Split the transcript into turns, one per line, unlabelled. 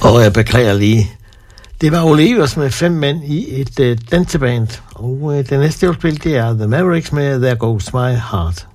jeg beklager lige. Det var Ole Ivers med 5 mænd i et danseband. Og det næste, jeg vil spille, det er The Mavericks med There Goes My Heart.